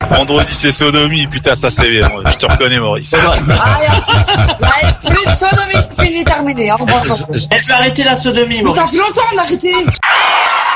Vendredi c'est sodomie, putain ça c'est bien, je te reconnais Maurice. Plus de sodomie, c'est fini, terminé. Elle veut arrêter la sodomie, Maurice. Ça fait longtemps on a arrêté.